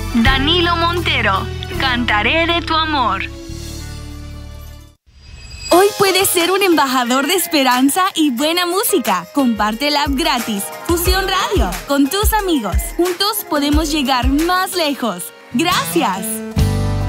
Danilo Montero, Cantaré de tu amor. Hoy puedes ser un embajador de esperanza y buena música. Comparte el app gratis Fusión Radio con tus amigos. Juntos podemos llegar más lejos. ¡Gracias!